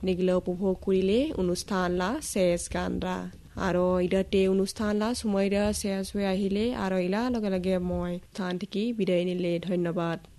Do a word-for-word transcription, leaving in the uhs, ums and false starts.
নিগিলে উপভোগ কৰিলে অনুষ্ঠান লা শেষ গান ৰা আৰু ইদাতে অনুষ্ঠান লা সময় শেষ হৈ আহিলে আৰু ইলা লগে লগে মই স্থান থেকে বিদায় নিলে ধন্যবাদ।